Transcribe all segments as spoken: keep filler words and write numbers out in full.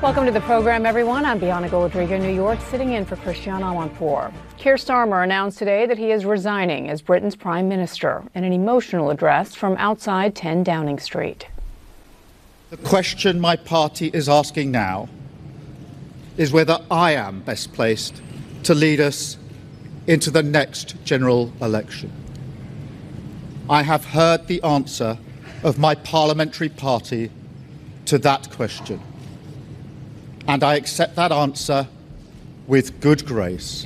Welcome to the program, everyone. I'm Bianca Rodriguez, New York, sitting in for Christiane Amanpour. Keir Starmer announced today that he is resigning as Britain's Prime Minister in an emotional address from outside ten Downing Street. The question my party is asking now is whether I am best placed to lead us into the next general election. I have heard the answer of my parliamentary party to that question, and I accept that answer with good grace.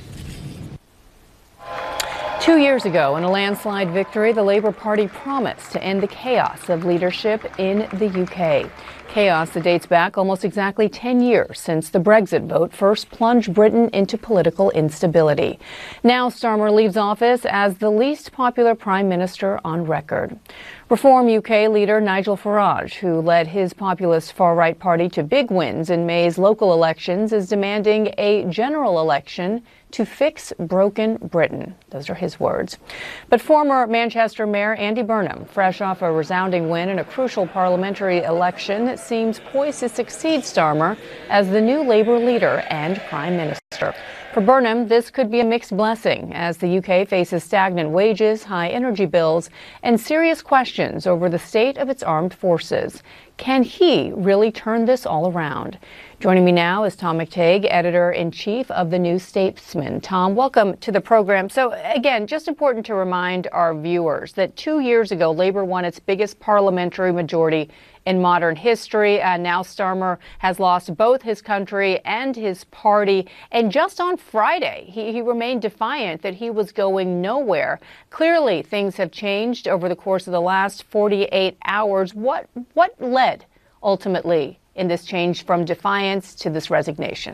Two years ago, in a landslide victory, the Labour Party promised to end the chaos of leadership in the U K. Chaos that dates back almost exactly ten years since the Brexit vote first plunged Britain into political instability. Now Starmer leaves office as the least popular Prime Minister on record. Reform U K leader Nigel Farage, who led his populist far-right party to big wins in May's local elections, is demanding a general election to fix broken Britain. Those are his words. But former Manchester Mayor Andy Burnham, fresh off a resounding win in a crucial parliamentary election, seems poised to succeed Starmer as the new Labour leader and Prime Minister. For Burnham, this could be a mixed blessing as the U K faces stagnant wages, high energy bills, and serious questions over the state of its armed forces. Can he really turn this all around? Joining me now is Tom McTague, editor-in-chief of the New Statesman. Tom, welcome to the program. So again, just important to remind our viewers that two years ago, Labour won its biggest parliamentary majority in modern history. Uh, now Starmer has lost both his country and his party. And just on Friday, he, he remained defiant that he was going nowhere. Clearly, things have changed over the course of the last forty-eight hours. What, what led ultimately in this change from defiance to this resignation?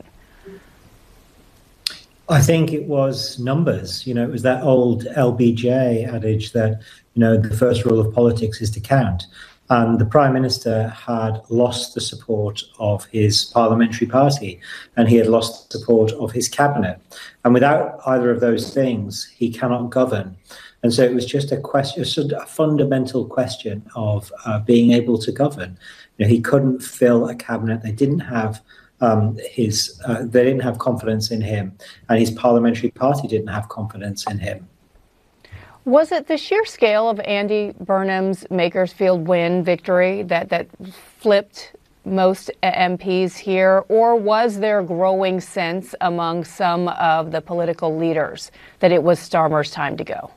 I think it was numbers. You know, it was that old L B J adage that, you know, the first rule of politics is to count. And the Prime Minister had lost the support of his parliamentary party, and he had lost the support of his cabinet. And without either of those things, he cannot govern. And so it was just a question, a fundamental question of uh, being able to govern. You know, he couldn't fill a cabinet. They didn't have um, his, uh, they didn't have confidence in him, and his parliamentary party didn't have confidence in him. Was it the sheer scale of Andy Burnham's Makersfield win victory that, that flipped most M Ps here, or was there a growing sense among some of the political leaders that it was Starmer's time to go?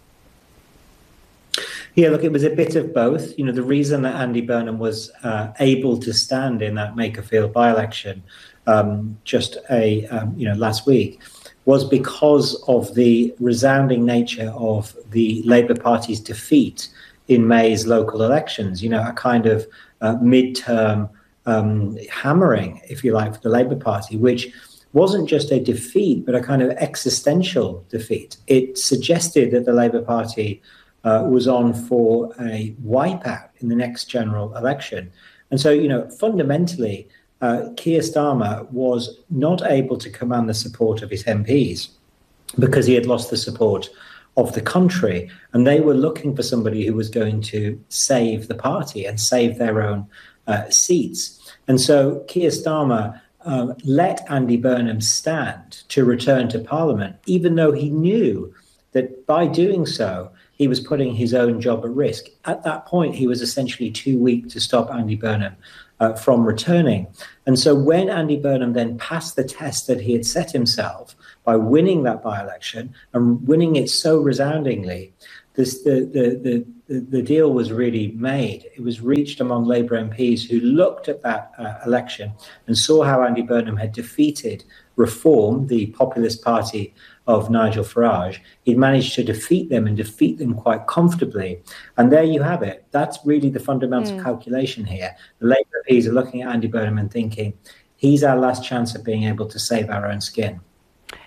Yeah, look, it was a bit of both. You know, the reason that Andy Burnham was uh, able to stand in that Makerfield by-election um, just a, um, you know, last week was because of the resounding nature of the Labour Party's defeat in May's local elections, you know, a kind of uh, mid-term um, hammering, if you like, for the Labour Party, which wasn't just a defeat, but a kind of existential defeat. It suggested that the Labour Party uh, was on for a wipeout in the next general election. And so, you know, fundamentally, Uh, Keir Starmer was not able to command the support of his M Ps because he had lost the support of the country, and they were looking for somebody who was going to save the party and save their own uh, seats. And so Keir Starmer um, let Andy Burnham stand to return to Parliament, even though he knew that by doing so, he was putting his own job at risk. At that point, he was essentially too weak to stop Andy Burnham Uh, from returning. And so when Andy Burnham then passed the test that he had set himself by winning that by-election and winning it so resoundingly, this, the, the, the, the deal was really made. It was reached among Labour M Ps who looked at that uh, election and saw how Andy Burnham had defeated Reform, the populist party of Nigel Farage. He'd managed to defeat them and defeat them quite comfortably. And there you have it. That's really the fundamental mm. calculation here. The Labour M Ps are looking at Andy Burnham and thinking, he's our last chance of being able to save our own skin.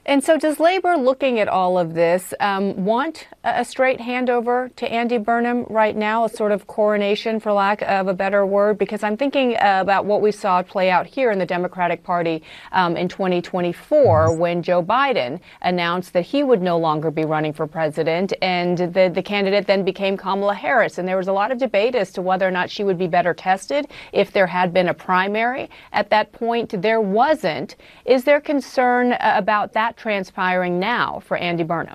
And so does Labour, looking at all of this, um, want a straight handover to Andy Burnham right now, a sort of coronation, for lack of a better word? Because I'm thinking uh, about what we saw play out here in the Democratic Party um, in twenty twenty-four when Joe Biden announced that he would no longer be running for president, and the, the candidate then became Kamala Harris. And there was a lot of debate as to whether or not she would be better tested if there had been a primary. At that point, there wasn't. Is there concern uh, about that transpiring now for Andy Burnham?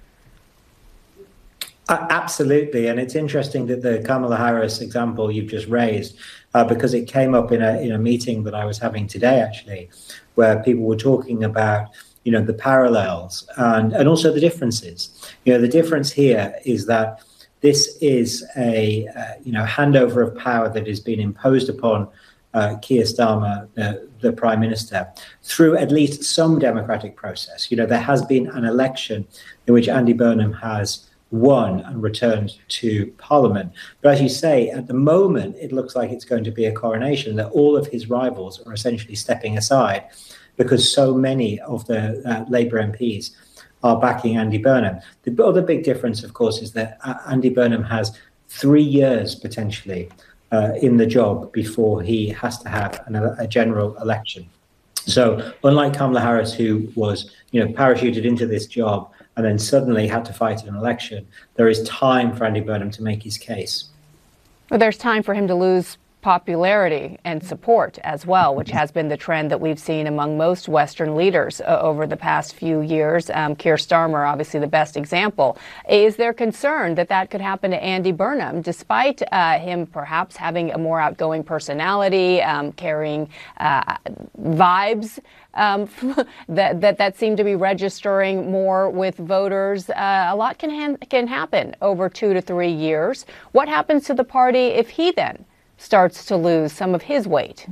Uh, absolutely, and it's interesting that the Kamala Harris example you've just raised, uh, because it came up in a in a meeting that I was having today, actually, where people were talking about, you know, the parallels and and also the differences. You know, the difference here is that this is a uh, you know handover of power that has been imposed upon Uh, Keir Starmer, uh, the Prime Minister, through at least some democratic process. You know, there has been an election in which Andy Burnham has won and returned to Parliament. But as you say, at the moment, it looks like it's going to be a coronation, that all of his rivals are essentially stepping aside because so many of the uh, Labour M Ps are backing Andy Burnham. The other big difference, of course, is that uh, Andy Burnham has three years potentially Uh, in the job before he has to have an, a general election. So unlike Kamala Harris, who was, you know, parachuted into this job and then suddenly had to fight an election, there is time for Andy Burnham to make his case. Well, there's time for him to lose popularity and support as well, which has been the trend that we've seen among most Western leaders uh, over the past few years. Um, Keir Starmer, obviously the best example. Is there concern that that could happen to Andy Burnham, despite uh, him perhaps having a more outgoing personality, um, carrying uh, vibes um, that, that that seem to be registering more with voters? Uh, a lot can ha- can happen over two to three years. What happens to the party if he then starts to lose some of his weight?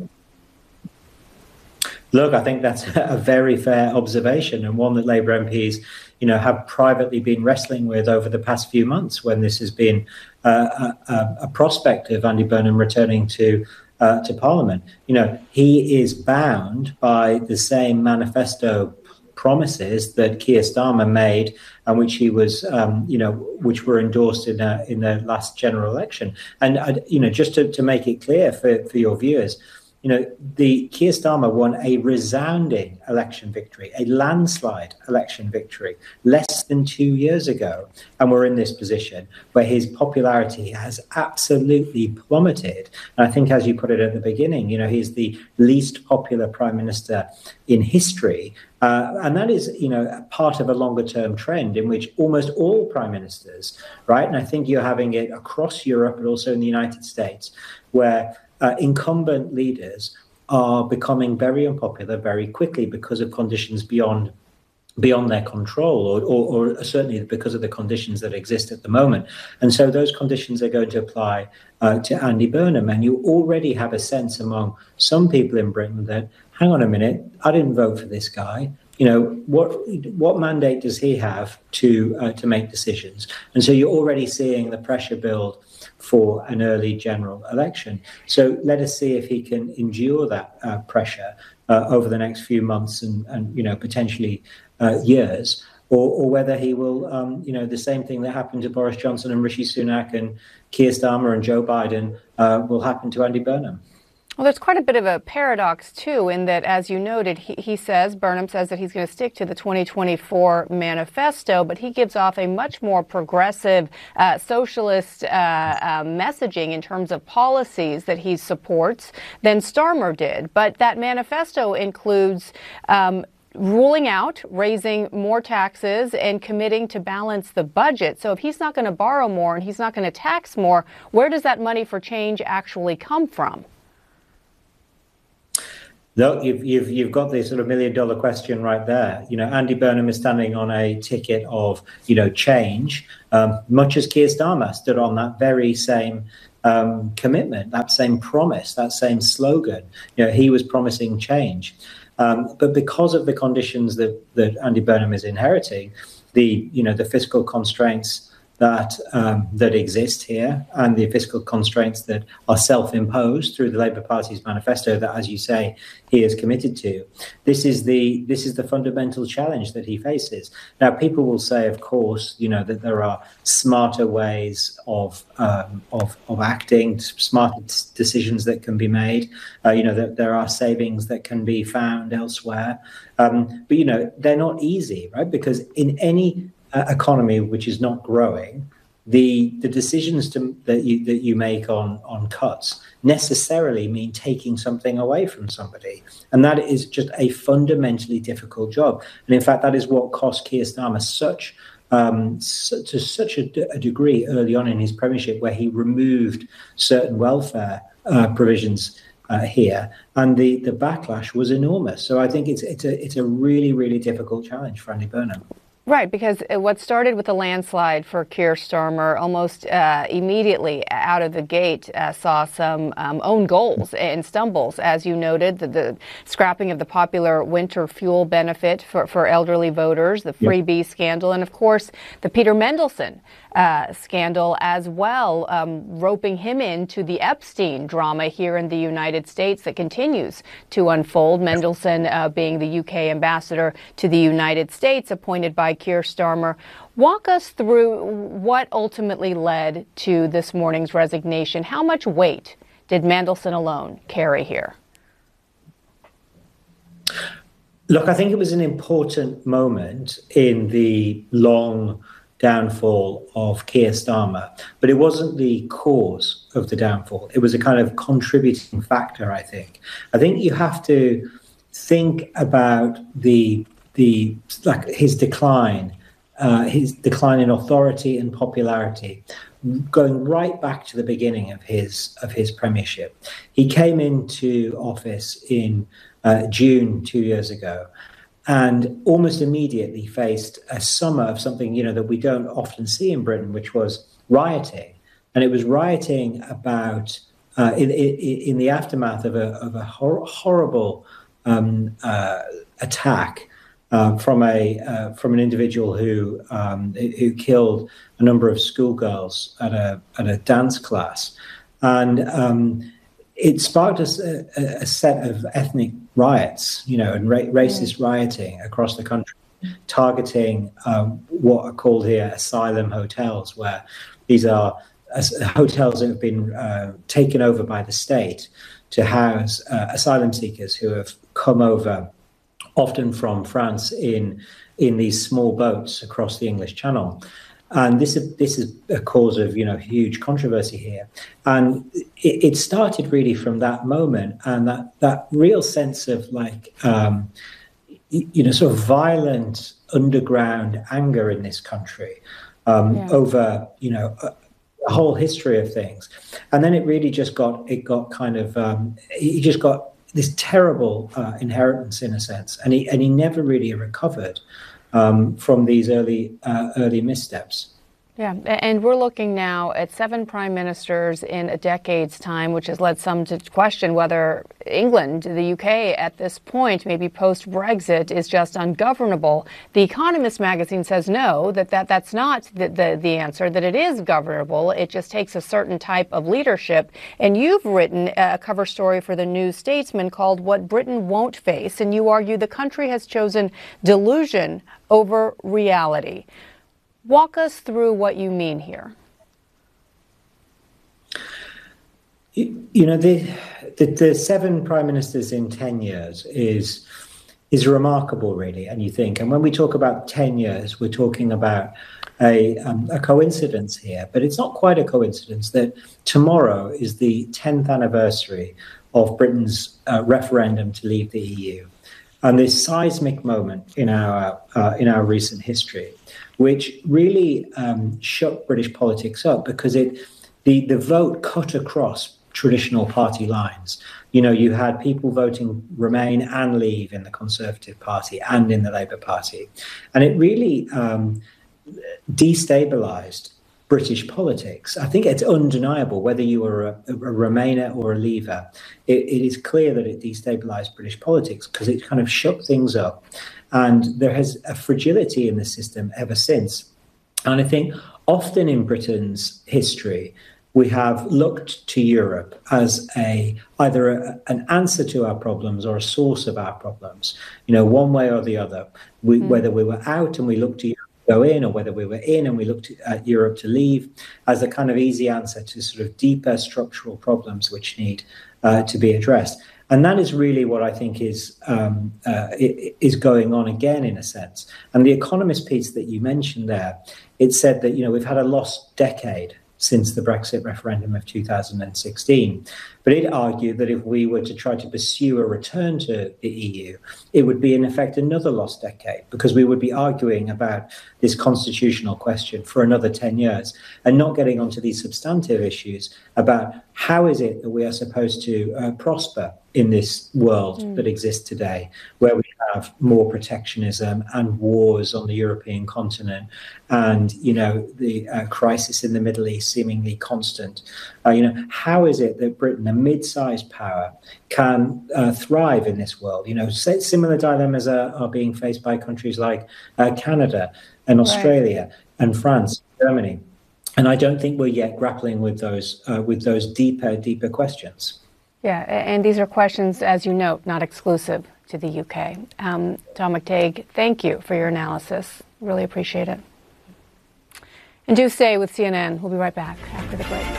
Look, I think that's a very fair observation, and one that Labour M Ps, you know, have privately been wrestling with over the past few months, when this has been uh, a, a prospect of Andy Burnham returning to uh, to Parliament. You know, he is bound by the same manifesto promises that Keir Starmer made, and which he was, um, you know, which were endorsed in uh, in the last general election. And uh, you know, just to, to make it clear for, for your viewers, you know, the Keir Starmer won a resounding election victory, a landslide election victory, less than two years ago, and we're in this position where his popularity has absolutely plummeted. And I think, as you put it at the beginning, you know, he's the least popular prime minister in history. Uh, and that is, you know, part of a longer term trend in which almost all prime ministers, right? And I think you're having it across Europe, but also in the United States, where uh, incumbent leaders are becoming very unpopular very quickly because of conditions beyond beyond their control, or, or, or certainly because of the conditions that exist at the moment. And so those conditions are going to apply uh, to Andy Burnham. And you already have a sense among some people in Britain that, hang on a minute, I didn't vote for this guy. You know, what what mandate does he have to uh, to make decisions? And so you're already seeing the pressure build for an early general election. So let us see if he can endure that uh, pressure uh, over the next few months and, and you know, potentially uh, years, or, or whether he will, um, you know, the same thing that happened to Boris Johnson and Rishi Sunak and Keir Starmer and Joe Biden uh, will happen to Andy Burnham. Well, there's quite a bit of a paradox, too, in that, as you noted, he, he says, Burnham says that he's going to stick to the twenty twenty-four manifesto, but he gives off a much more progressive uh, socialist uh, uh, messaging in terms of policies that he supports than Starmer did. But that manifesto includes um, ruling out raising more taxes and committing to balance the budget. So if he's not going to borrow more and he's not going to tax more, where does that money for change actually come from? Look, you've, you've, you've got this sort of million dollar question right there. You know, Andy Burnham is standing on a ticket of, you know, change, um, much as Keir Starmer stood on that very same um, commitment, that same promise, that same slogan. You know, he was promising change. Um, but because of the conditions that, that Andy Burnham is inheriting, the, you know, the fiscal constraints that um, that exist here and the fiscal constraints that are self-imposed through the Labour Party's manifesto that, as you say, he is committed to. This is the this is the fundamental challenge that he faces. Now, people will say, of course, you know, that there are smarter ways of um, of of acting, smarter decisions that can be made. Uh, you know, that there are savings that can be found elsewhere. Um, but you know, they're not easy, right? Because in any uh, economy which is not growing, the the decisions to, that you that you make on on cuts necessarily mean taking something away from somebody, and that is just a fundamentally difficult job. And in fact, that is what cost Keir Starmer such um, so, to such a, d- a degree early on in his premiership, where he removed certain welfare uh, provisions uh, here, and the the backlash was enormous. So I think it's it's a it's a really really difficult challenge for Andy Burnham. Right, because what started with a landslide for Keir Starmer almost uh, immediately out of the gate uh, saw some um, own goals and stumbles. As you noted, the, the scrapping of the popular winter fuel benefit for, for elderly voters, the freebie yep. scandal, and of course, the Peter Mendelsohn uh, scandal as well, um, roping him into the Epstein drama here in the United States that continues to unfold. Mendelsohn uh, being the U K ambassador to the United States, appointed by Keir Starmer. Walk us through what ultimately led to this morning's resignation. How much weight did Mendelsohn alone carry here? Look, I think it was an important moment in the long downfall of Keir Starmer, but it wasn't the cause of the downfall. It was a kind of contributing factor, I think. I think you have to think about the the like his decline, uh, his decline in authority and popularity, going right back to the beginning of his of his premiership. He came into office in uh, June two years ago, and almost immediately faced a summer of something, you know, that we don't often see in Britain, which was rioting, and it was rioting about uh, in, in in the aftermath of a of a hor- horrible um, uh, attack. Uh, from a uh, from an individual who um, who killed a number of schoolgirls at a at a dance class, and um, it sparked a, a set of ethnic riots, you know, and ra- racist mm. rioting across the country, targeting um, what are called here asylum hotels, where these are uh, hotels that have been uh, taken over by the state to house uh, asylum seekers who have come over, often from France, in in these small boats across the English Channel. And this is this is a cause of, you know, huge controversy here. And it, it started really from that moment, and that that real sense of like, um, you know, sort of violent underground anger in this country um, yeah. over, you know, a, a whole history of things. And then it really just got, it got kind of, um, it just got this terrible uh, inheritance in a sense, and he and he never really recovered um, from these early uh, early missteps. Yeah, and we're looking now at seven prime ministers in a decade's time, which has led some to question whether England, the U K, at this point, maybe post-Brexit, is just ungovernable. The Economist magazine says no, that, that that's not the, the, the answer, that it is governable. It just takes a certain type of leadership. And you've written a cover story for the New Statesman called What Britain Won't Face, and you argue the country has chosen delusion over reality. Walk us through what you mean here. You, you know, the, the the seven prime ministers in ten years is is remarkable, really. And you think, and when we talk about ten years, we're talking about a um, a coincidence here, but it's not quite a coincidence that tomorrow is the tenth anniversary of Britain's uh, referendum to leave the E U, and this seismic moment in our uh, in our recent history, which really um, shook British politics up, because it the, the vote cut across traditional party lines. You know, you had people voting Remain and Leave in the Conservative Party and in the Labour Party. And it really um, destabilised British politics. I think it's undeniable, whether you were a, a Remainer or a Leaver, it, it is clear that it destabilised British politics, because it kind of shook things up. And there has a fragility in the system ever since. And I think often in Britain's history, we have looked to Europe as a either a, an answer to our problems or a source of our problems, you know, one way or the other. We, mm. Whether we were out and we looked to Europe to go in, or whether we were in and we looked at Europe to leave, as a kind of easy answer to sort of deeper structural problems which need uh, to be addressed. And that is really what I think is um, uh, is going on again, in a sense. And the Economist piece that you mentioned there, it said that, you know, we've had a lost decade since the Brexit referendum of two thousand sixteen. But it argued that if we were to try to pursue a return to the E U, it would be in effect another lost decade, because we would be arguing about this constitutional question for another ten years and not getting onto these substantive issues about how is it that we are supposed to uh, prosper in this world mm. that exists today, where we have more protectionism and wars on the European continent, and, you know, the uh, crisis in the Middle East seemingly constant. Uh, you know, how is it that Britain, a mid-sized power, can uh, thrive in this world? You know, similar dilemmas are, are being faced by countries like uh, Canada and Australia right. and France, Germany. And I don't think we're yet grappling with those uh, with those deeper, deeper questions. Yeah, and these are questions, as you note, not exclusive to the U K. Um, Tom McTague, thank you for your analysis. Really appreciate it. And do stay with C N N. We'll be right back after the break.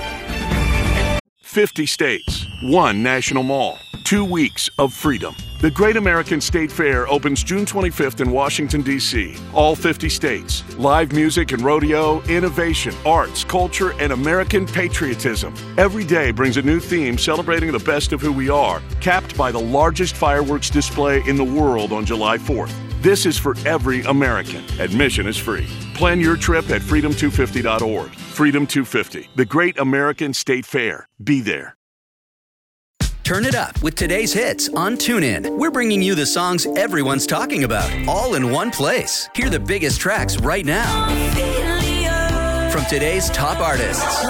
fifty states, one national mall, two weeks of freedom. The Great American State Fair opens June twenty-fifth in Washington, D C All fifty states. Live music and rodeo, innovation, arts, culture, and American patriotism. Every day brings a new theme celebrating the best of who we are, capped by the largest fireworks display in the world on July fourth. This is for every American. Admission is free. Plan your trip at freedom two fifty dot org. Freedom two fifty, the Great American State Fair. Be there. Turn it up with today's hits on TuneIn. We're bringing you the songs everyone's talking about, all in one place. Hear the biggest tracks right now from today's top artists.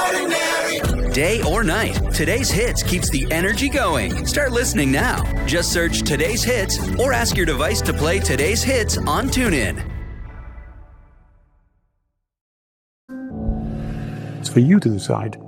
Day or night, today's hits keeps the energy going. Start listening now. Just search Today's Hits or ask your device to play today's hits on TuneIn. It's for you to decide.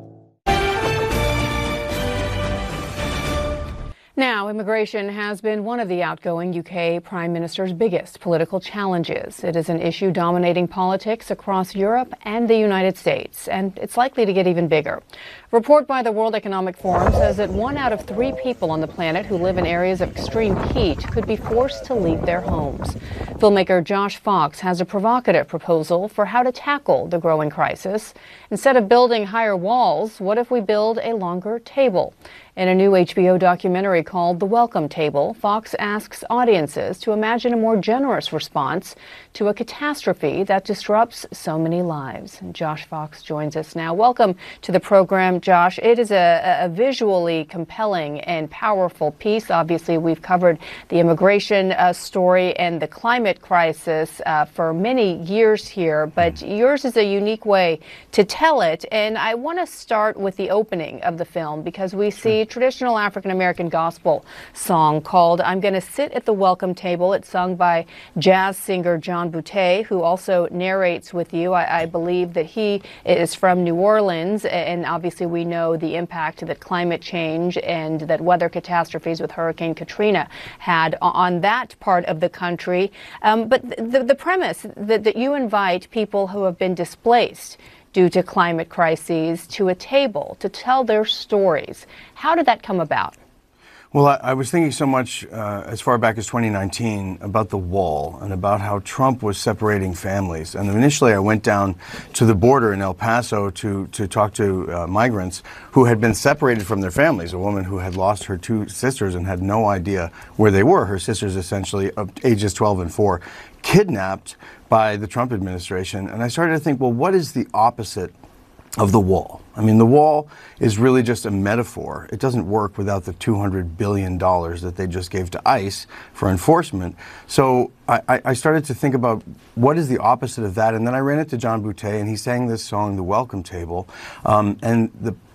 Now, immigration has been one of the outgoing U K Prime Minister's biggest political challenges. It is an issue dominating politics across Europe and the United States, and it's likely to get even bigger. A report by the World Economic Forum says that one out of three people on the planet who live in areas of extreme heat could be forced to leave their homes. Filmmaker Josh Fox has a provocative proposal for how to tackle the growing crisis. Instead of building higher walls, what if we build a longer table? In a new H B O documentary called The Welcome Table, Fox asks audiences to imagine a more generous response to a catastrophe that disrupts so many lives. And Josh Fox joins us now. Welcome to the program, Josh. It is a, a visually compelling and powerful piece. Obviously, we've covered the immigration uh, story and the climate crisis uh, for many years here, but yours is a unique way to tell it. And I want to start with the opening of the film, because we see traditional African-American gospel song called I'm Gonna Sit at the Welcome Table. It's sung by jazz singer John Boutté, who also narrates with you. I, I believe that he is from New Orleans, and obviously we know the impact that climate change and that weather catastrophes with Hurricane Katrina had on that part of the country. Um, but the, the premise that, that you invite people who have been displaced due to climate crises to a table to tell their stories. How did that come about? Well, I, I was thinking so much uh, as far back as twenty nineteen about the wall and about how Trump was separating families. And initially I went down to the border in El Paso to, to talk to uh, migrants who had been separated from their families, a woman who had lost her two sisters and had no idea where they were. Her sisters essentially, of ages twelve and four, kidnapped by the Trump administration. And I started to think, well, what is the opposite of the wall? I mean, the wall is really just a metaphor. It doesn't work without the two hundred billion dollars that they just gave to ICE for enforcement. So I, I started to think about what is the opposite of that. And then I ran into John Boutté, and he sang this song, The Welcome Table. Um, and the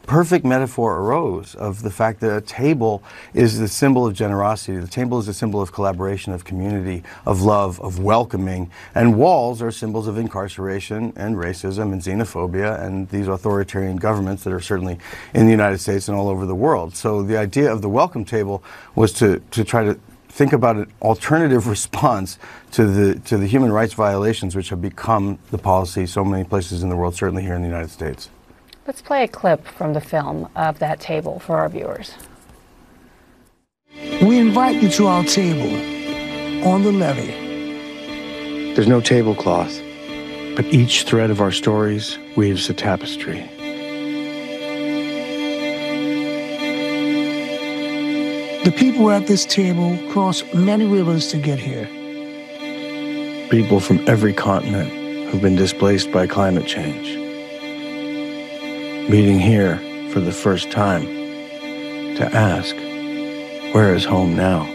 perfect metaphor arose of the fact that a table is the symbol of generosity. The table is a symbol of collaboration, of community, of love, of welcoming. And walls are symbols of incarceration and racism and xenophobia and these authoritarian governments that are certainly in the United States and all over the world. So the idea of the welcome table was to, to try to think about an alternative response to the to the human rights violations which have become the policy so many places in the world, certainly here in the United States. Let's play a clip from the film of that table for our viewers. We invite you to our table on the levee. There's no tablecloth, but each thread of our stories weaves a tapestry. The people at this table cross many rivers to get here. People from every continent who've been displaced by climate change, meeting here for the first time to ask, where is home now?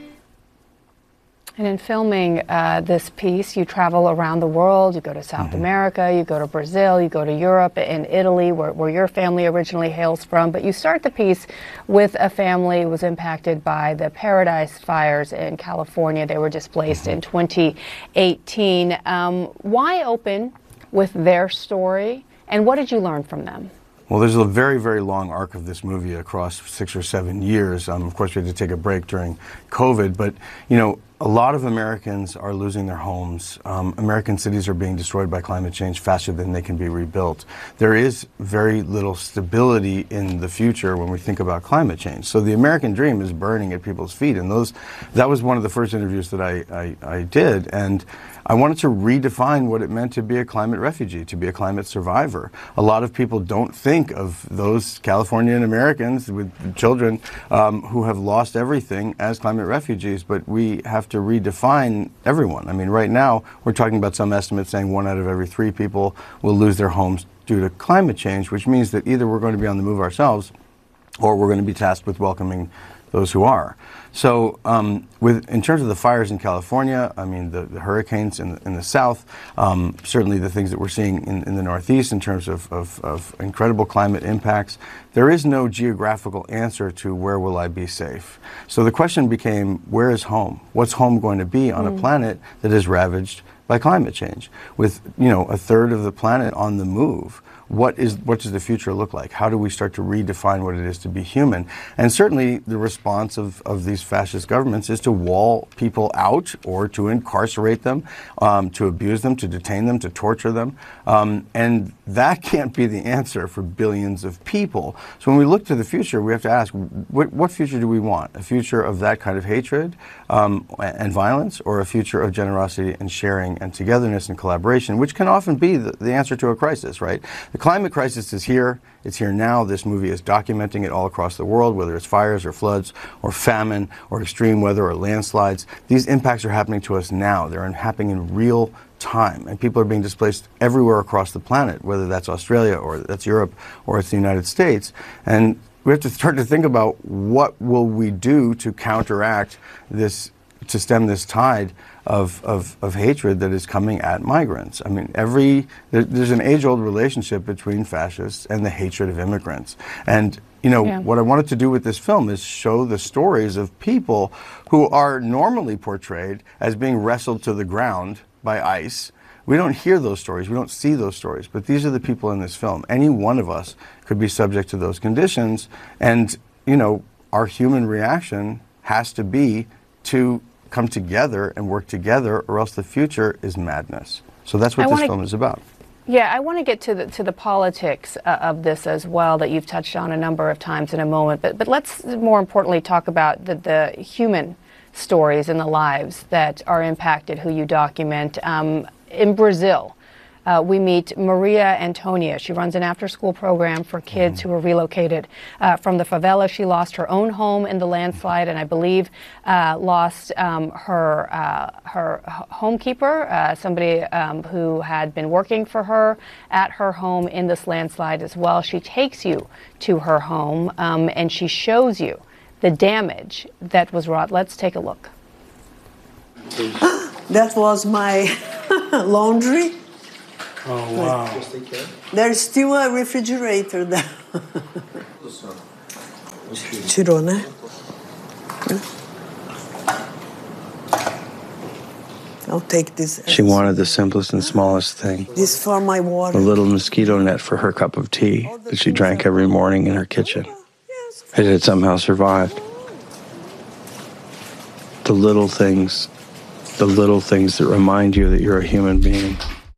And in filming uh, this piece, you travel around the world. You go to South mm-hmm. America, you go to Brazil, you go to Europe and Italy, where, where your family originally hails from. But you start the piece with a family who was impacted by the Paradise fires in California. They were displaced mm-hmm. in twenty eighteen. Um, why open with their story, and what did you learn from them? Well, there's a very, very long arc of this movie across six or seven years. Um, of course, we had to take a break during COVID, but, you know, a lot of Americans are losing their homes. Um, American cities are being destroyed by climate change faster than they can be rebuilt. There is very little stability in the future when we think about climate change. So the American dream is burning at people's feet. And those, that was one of the first interviews that I, I, I did. And I wanted to redefine what it meant to be a climate refugee, to be a climate survivor. A lot of people don't think of those Californian Americans with children um, who have lost everything as climate refugees, but we have to redefine everyone. I mean, right now, we're talking about some estimates saying one out of every three people will lose their homes due to climate change, which means that either we're going to be on the move ourselves or we're going to be tasked with welcoming those who are. So um, with, in terms of the fires in California, I mean, the, the hurricanes in the, in the south, um, certainly the things that we're seeing in, in the northeast in terms of, of, of incredible climate impacts, there is no geographical answer to where will I be safe. So the question became, where is home? What's home going to be on mm. a planet that is ravaged by climate change? With, you know, a third of the planet on the move. What is what does the future look like? How do we start to redefine what it is to be human? And certainly the response of, of these fascist governments is to wall people out or to incarcerate them, um, to abuse them, to detain them, to torture them. Um, and that can't be the answer for billions of people. So when we look to the future, we have to ask, what, what future do we want? A future of that kind of hatred um, and violence, or a future of generosity and sharing and togetherness and collaboration, which can often be the, the answer to a crisis, right? The climate crisis is here. It's here now. This movie is documenting it all across the world, whether it's fires or floods or famine or extreme weather or landslides. These impacts are happening to us now. They're happening in real time, and people are being displaced everywhere across the planet, whether that's Australia or that's Europe or it's the United States. And we have to start to think about what will we do to counteract this, to stem this tide Of, of, of hatred that is coming at migrants. I mean, every there, there's an age-old relationship between fascists and the hatred of immigrants. And, you know, yeah. what I wanted to do with this film is show the stories of people who are normally portrayed as being wrestled to the ground by ICE. We don't hear those stories. We don't see those stories. But these are the people in this film. Any one of us could be subject to those conditions. And, you know, our human reaction has to be to come together and work together, or else the future is madness. So that's what I this wanna, film is about. Yeah, I want to get to the to the politics uh, of this as well, that you've touched on a number of times in a moment. But but let's more importantly talk about the, the human stories and the lives that are impacted, who you document. Um, in Brazil, Uh, we meet Maria Antonia. She runs an after-school program for kids mm-hmm. who were relocated uh, from the favela. She lost her own home in the landslide, and I believe uh, lost um, her uh, her homekeeper, uh, somebody um, who had been working for her at her home in this landslide as well. She takes you to her home, um, and she shows you the damage that was wrought. Let's take a look. That was my laundry. Oh, wow. There's still a refrigerator there. Chirone. I'll take this. She wanted the simplest and smallest thing. This for my water. A little mosquito net for her cup of tea that she drank every morning in her kitchen. It had somehow survived. The little things, the little things that remind you that you're a human being.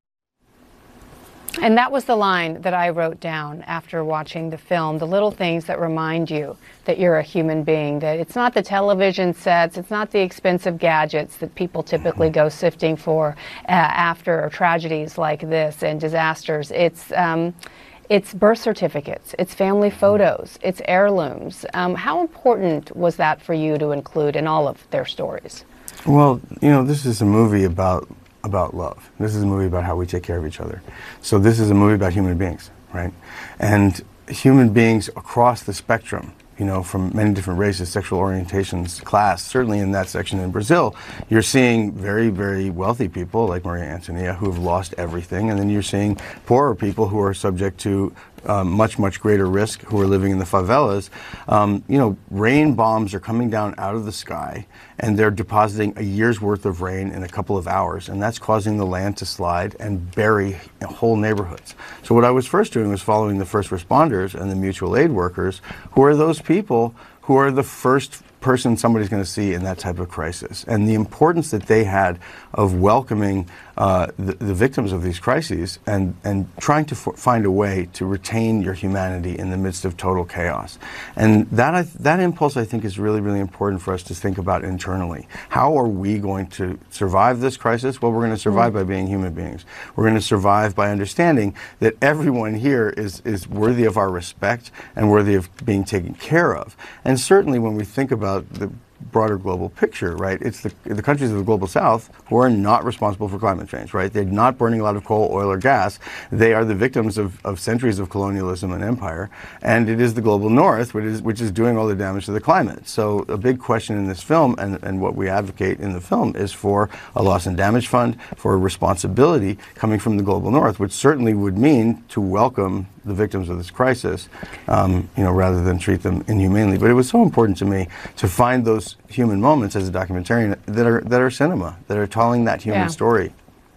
And that was the line that I wrote down after watching the film, the little things that remind you that you're a human being, that it's not the television sets, it's not the expensive gadgets that people typically go sifting for uh, after tragedies like this and disasters. It's, um, it's birth certificates, it's family photos, it's heirlooms. Um, how important was that for you to include in all of their stories? Well, you know, this is a movie about about love. This is a movie about how we take care of each other. So this is a movie about human beings, right? And human beings across the spectrum, you know, from many different races, sexual orientations, class. Certainly in that section in Brazil, you're seeing very, very wealthy people like Maria Antonia who have lost everything, and then you're seeing poorer people who are subject to um, much, much greater risk, who are living in the favelas. Um, you know, rain bombs are coming down out of the sky, and they're depositing a year's worth of rain in a couple of hours, and that's causing the land to slide and bury whole neighborhoods. So what I was first doing was following the first responders and the mutual aid workers, who are those people who are the first person somebody's going to see in that type of crisis. And the importance that they had of welcoming uh, the, the victims of these crises and, and trying to f find a way to retain your humanity in the midst of total chaos. And that, I, that impulse, I think, is really, really important for us to think about internally. How are we going to survive this crisis? Well, we're going to survive by being human beings. We're going to survive by understanding that everyone here is, is worthy of our respect and worthy of being taken care of. And certainly when we think about the broader global picture, right? It's the, the countries of the global south who are not responsible for climate change, right? They're not burning a lot of coal, oil, or gas. They are the victims of, of centuries of colonialism and empire. And it is the global north which is, which is doing all the damage to the climate. So a big question in this film, and, and what we advocate in the film, is for a loss and damage fund, for a responsibility coming from the global north, which certainly would mean to welcome the victims of this crisis, um, you know, rather than treat them inhumanely. But it was so important to me to find those human moments as a documentarian that are that are cinema, that are telling that human yeah. story.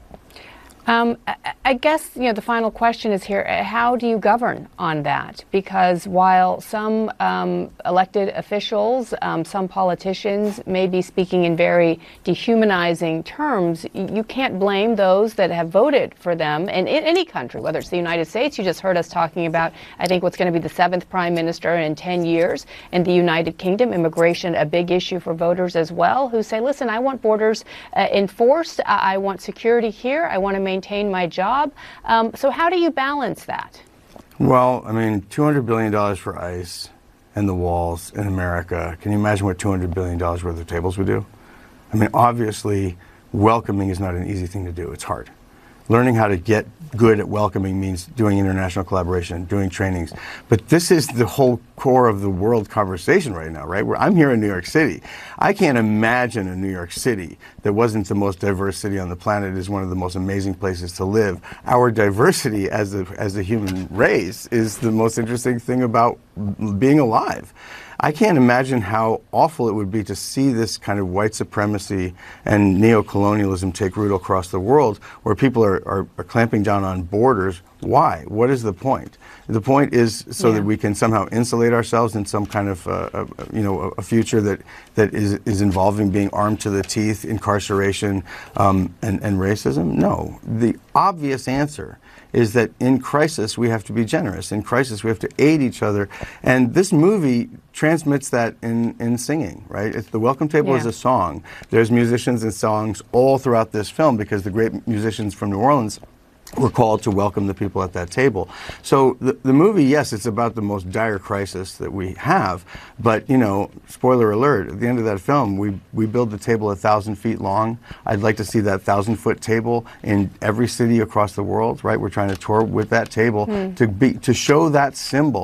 Um, I, I guess, you know, the final question is here, how do you govern on that? Because while some um, elected officials, um, some politicians may be speaking in very dehumanizing terms, you can't blame those that have voted for them. And in any country, whether it's the United States, you just heard us talking about, I think, what's going to be the seventh prime minister in ten years. In the United Kingdom, immigration, a big issue for voters as well, who say, listen, I want borders uh, enforced. I, I want security here. I want to maintain maintain my job. Um, so how do you balance that? Well, I mean, two hundred billion dollars for ICE and the walls in America. Can you imagine what two hundred billion dollars worth of tables would do? I mean, obviously, welcoming is not an easy thing to do. It's hard. Learning how to get good at welcoming means doing international collaboration, doing trainings. But this is the whole core of the world conversation right now, right? Where I'm here in New York City. I can't imagine a New York City that wasn't the most diverse city on the planet. It is one of the most amazing places to live. Our diversity as a, as a human race is the most interesting thing about being alive. I can't imagine how awful it would be to see this kind of white supremacy and neo-colonialism take root across the world, where people are, are, are clamping down on borders. Why? What is the point? The point is so yeah. that we can somehow insulate ourselves in some kind of, uh, uh, you know, a, a future that that is is involving being armed to the teeth, incarceration, um, and, and racism. No, the obvious answer is that in crisis we have to be generous. In crisis we have to aid each other, and this movie transmits that in, in singing, right? It's, the Welcome Table yeah. is a song. There's musicians and songs all throughout this film because the great musicians from New Orleans were called to welcome the people at that table. So the, the movie, yes, it's about the most dire crisis that we have, but, you know, spoiler alert, at the end of that film, we, we build the table a thousand feet long. I'd like to see that thousand foot table in every city across the world, right? We're trying to tour with that table mm. to be, to show that symbol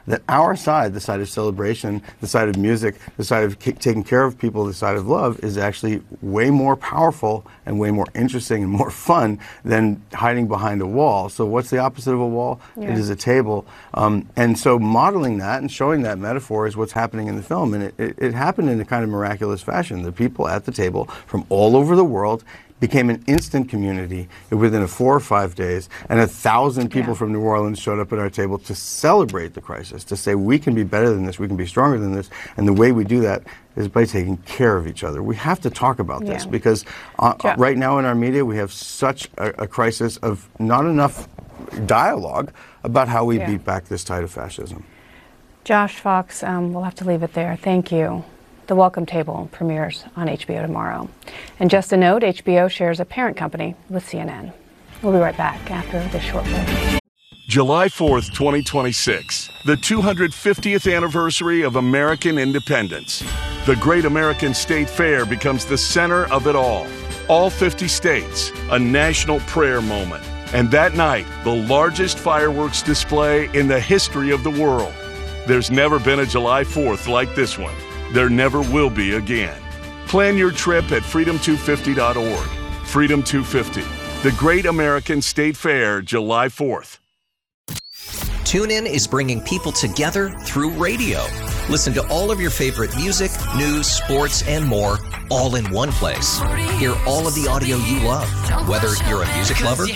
that our side, the side of celebration, the side of music, the side of c- taking care of people, the side of love, is actually way more powerful and way more interesting and more fun than hiding behind a wall. So what's the opposite of a wall? Yeah. It is a table. Um, and so modeling that and showing that metaphor is what's happening in the film. And it, it, it happened in a kind of miraculous fashion. The people at the table from all over the world became an instant community within a four or five days, and a thousand people Yeah. from New Orleans showed up at our table to celebrate the crisis, to say we can be better than this, we can be stronger than this, and the way we do that is by taking care of each other. We have to talk about this Yeah. because uh, Jeff. right now in our media we have such a, a crisis of not enough dialogue about how we Yeah. beat back this tide of fascism. Josh Fox, um, we'll have to leave it there. Thank you. The Welcome Table premieres on H B O tomorrow. And just a note, H B O shares a parent company with C N N. We'll be right back after this short break. July fourth, twenty twenty-six, the two hundred fiftieth anniversary of American independence. The Great American State Fair becomes the center of it all. All fifty states, a national prayer moment. And that night, the largest fireworks display in the history of the world. There's never been a July fourth like this one. There never will be again. Plan your trip at freedom two fifty dot org. Freedom two fifty, the Great American State Fair, July fourth. TuneIn is bringing people together through radio. Listen to all of your favorite music, news, sports, and more, all in one place. Hear all of the audio you love, whether you're a music lover,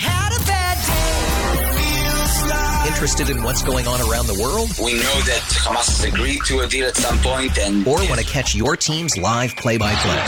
interested in what's going on around the world, we know that Hamas has agreed to a deal at some point, and or want to catch your team's live play-by-play.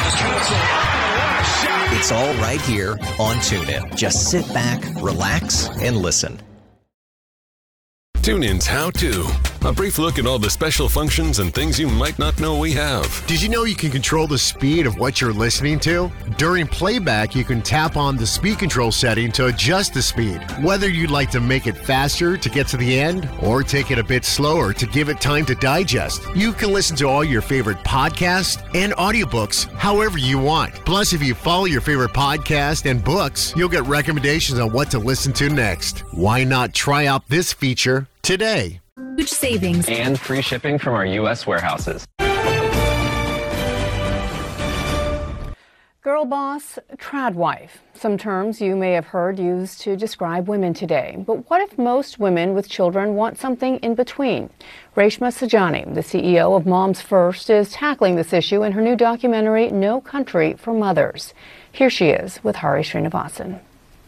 It's all right here on TuneIn. Just sit back, relax, and listen. TuneIn's How To. A brief look at all the special functions and things you might not know we have. Did you know you can control the speed of what you're listening to? During playback, you can tap on the speed control setting to adjust the speed. Whether you'd like to make it faster to get to the end or take it a bit slower to give it time to digest, you can listen to all your favorite podcasts and audiobooks however you want. Plus, if you follow your favorite podcast and books, you'll get recommendations on what to listen to next. Why not try out this feature today? Huge savings and free shipping from our U S warehouses. Girl boss, trad wife. Some terms you may have heard used to describe women today. But what if most women with children want something in between? Reshma Saujani, the C E O of Moms First, is tackling this issue in her new documentary, No Country for Mothers. Here she is with Hari Srinivasan.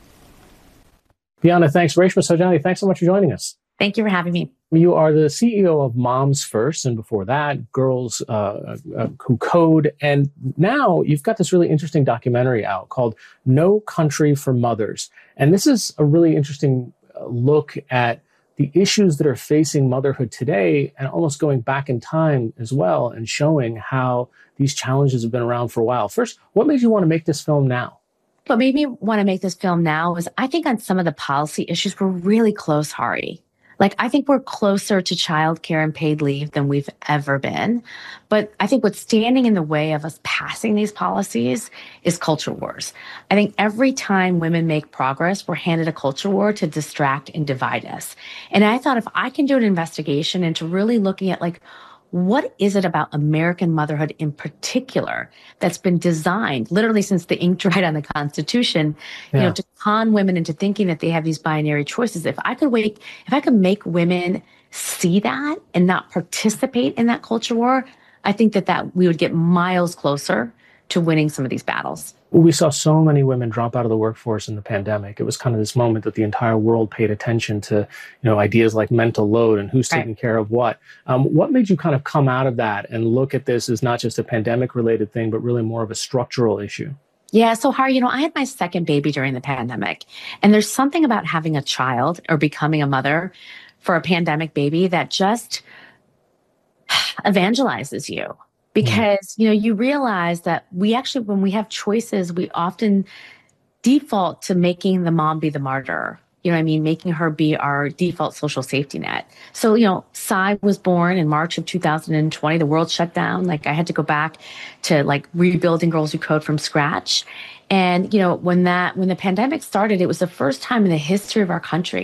Bianna, thanks. Reshma Saujani, thanks so much for joining us. Thank you for having me. You are the C E O of Moms First, and before that, Girls uh, uh, Who Code. And now you've got this really interesting documentary out called No Country for Mothers. And this is a really interesting look at the issues that are facing motherhood today and almost going back in time as well and showing how these challenges have been around for a while. First, what made you want to make this film now? What made me want to make this film now is I think on some of the policy issues, we're really close, Hari. Like, I think we're closer to childcare and paid leave than we've ever been. But I think what's standing in the way of us passing these policies is culture wars. I think every time women make progress, we're handed a culture war to distract and divide us. And I thought if I can do an investigation into really looking at, like, what is it about American motherhood in particular that's been designed literally since the ink dried on the Constitution, you Yeah. know, to con women into thinking that they have these binary choices? If I could wake, if I could make women see that and not participate in that culture war, I think that that we would get miles closer to winning some of these battles. We saw so many women drop out of the workforce in the pandemic. It was kind of this moment that the entire world paid attention to, you know, ideas like mental load and who's Right. taking care of what. Um, what made you kind of come out of that and look at this as not just a pandemic related thing, but really more of a structural issue? Yeah. So, Hari, you know, I had my second baby during the pandemic, and there's something about having a child or becoming a mother for a pandemic baby that just evangelizes you. Because, you know, you realize that we actually, when we have choices, we often default to making the mom be the martyr. You know what I mean? Making her be our default social safety net. So, you know, Sai was born in March of two thousand twenty. The world shut down. Like, I had to go back to, like, rebuilding Girls Who Code from scratch. And, you know, when that, when the pandemic started, it was the first time in the history of our country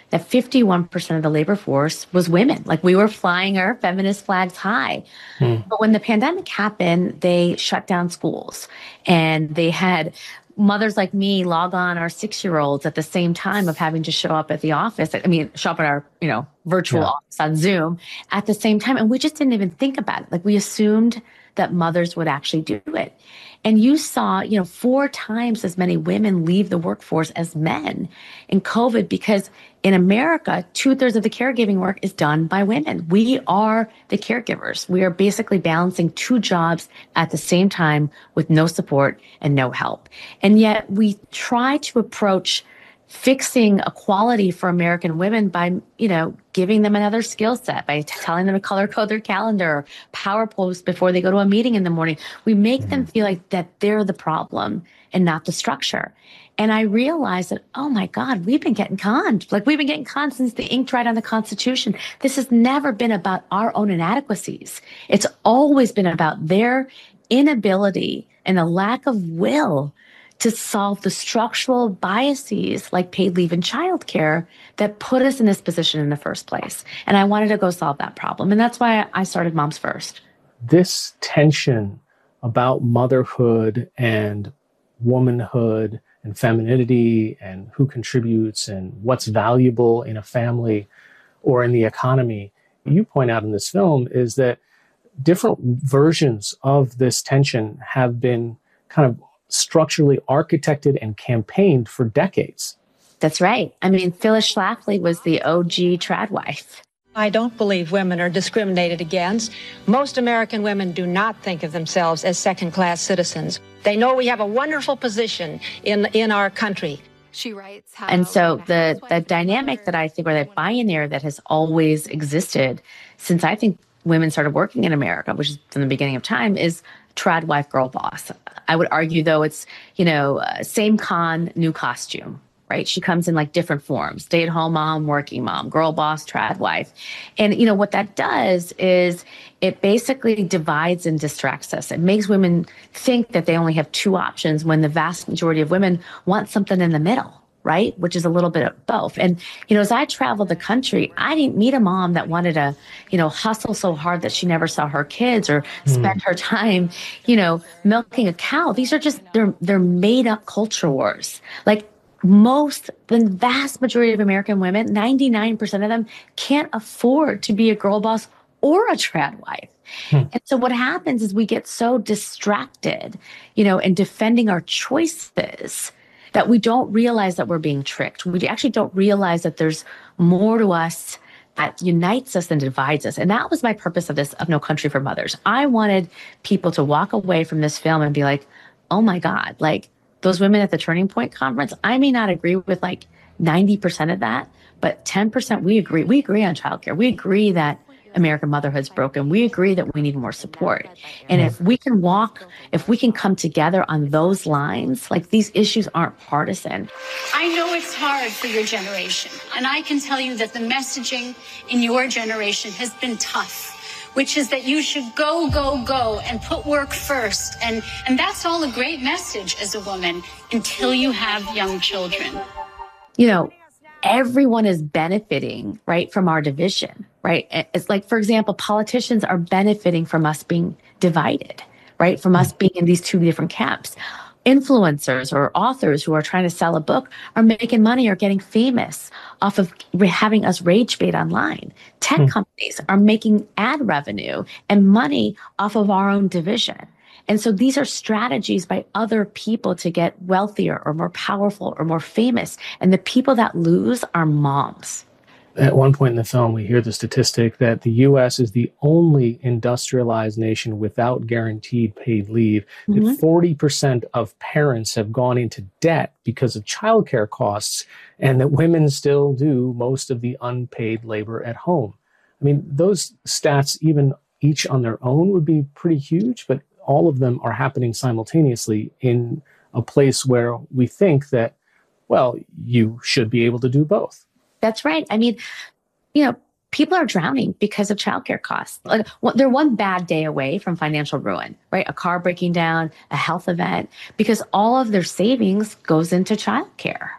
that fifty-one percent of the labor force was women. Like we were flying our feminist flags high. Hmm. But when the pandemic happened, they shut down schools and they had mothers like me log on our six-year-olds at the same time of having to show up at the office. I mean, show up at our, you know, virtual yeah. office on Zoom at the same time. And we just didn't even think about it. Like we assumed that mothers would actually do it. And you saw, you know, four times as many women leave the workforce as men in COVID because in America, two thirds of the caregiving work is done by women. We are the caregivers. We are basically balancing two jobs at the same time with no support and no help. And yet we try to approach fixing equality for American women by, you know, giving them another skill set, by t- telling them to color code their calendar, power post before they go to a meeting in the morning. We make mm-hmm. them feel like that they're the problem and not the structure. And I realized that, oh my God, we've been getting conned. Like we've been getting conned since the ink dried on the Constitution. This has never been about our own inadequacies. It's always been about their inability and a lack of will to solve the structural biases like paid leave and childcare that put us in this position in the first place. And I wanted to go solve that problem. And that's why I started Moms First. This tension about motherhood and womanhood and femininity and who contributes and what's valuable in a family or in the economy, you point out in this film is that different versions of this tension have been kind of structurally architected and campaigned for decades. That's right. I mean, Phyllis Schlafly was the O G trad wife. I don't believe women are discriminated against. Most American women do not think of themselves as second-class citizens. They know we have a wonderful position in, in our country. She writes how and so the, the dynamic that I think, or that binary that has always existed since I think women started working in America, which is from the beginning of time, is trad wife, girl boss. I would argue, though, it's, you know, uh, same con, new costume, right? She comes in like different forms, stay-at-home mom, working mom, girl boss, trad wife. And, you know, what that does is it basically divides and distracts us. It makes women think that they only have two options when the vast majority of women want something in the middle, right? Which is a little bit of both. And, you know, as I traveled the country, I didn't meet a mom that wanted to, you know, hustle so hard that she never saw her kids or mm. spend her time, you know, milking a cow. These are just, they're, they're made up culture wars. Like most, the vast majority of American women, ninety-nine percent of them can't afford to be a girl boss or a trad wife. Hmm. And so what happens is we get so distracted, you know, in defending our choices that we don't realize that we're being tricked. We actually don't realize that there's more to us that unites us than divides us. And that was my purpose of this, of No Country for Mothers. I wanted people to walk away from this film and be like, oh my God, like those women at the Turning Point conference, I may not agree with like ninety percent of that, but ten percent we agree. We agree on childcare. We agree that American motherhood's broken. We agree that we need more support. And if we can walk, if we can come together on those lines, like these issues aren't partisan. I know it's hard for your generation. And I can tell you that the messaging in your generation has been tough, which is that you should go, go, go and put work first. And, and that's all a great message as a woman until you have young children. You know, everyone is benefiting, right, from our division, right? It's like, for example, politicians are benefiting from us being divided, right? From us being in these two different camps. Influencers or authors who are trying to sell a book are making money or getting famous off of having us rage bait online. Tech hmm. companies are making ad revenue and money off of our own division. And so these are strategies by other people to get wealthier or more powerful or more famous. And the people that lose are moms. At one point in the film, we hear the statistic that the U S is the only industrialized nation without guaranteed paid leave. Mm-hmm. That forty percent of parents have gone into debt because of childcare costs, and that women still do most of the unpaid labor at home. I mean, those stats, even each on their own, would be pretty huge, but all of them are happening simultaneously in a place where we think that, well, you should be able to do both. That's right. I mean, you know, people are drowning because of childcare costs. Like, they're one bad day away from financial ruin, right? A car breaking down, a health event, because all of their savings goes into childcare.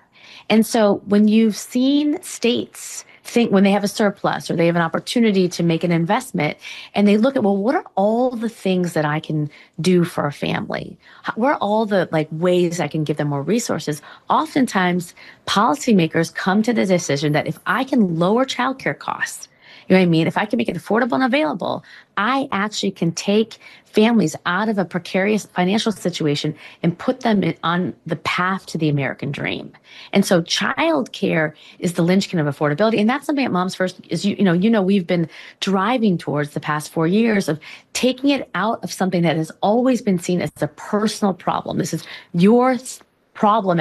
And so when you've seen states think when they have a surplus or they have an opportunity to make an investment and they look at, well, what are all the things that I can do for a family? What are all the like ways I can give them more resources? Oftentimes, policymakers come to the decision that if I can lower childcare costs, you know what I mean? If I can make it affordable and available, I actually can take families out of a precarious financial situation and put them in, on the path to the American dream. And so childcare is the linchpin of affordability. And that's something at Moms First is, you, you know, you know, we've been driving towards the past four years of taking it out of something that has always been seen as a personal problem. This is your problem